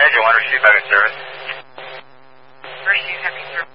Engine 1, receive back in service. Receive, happy service.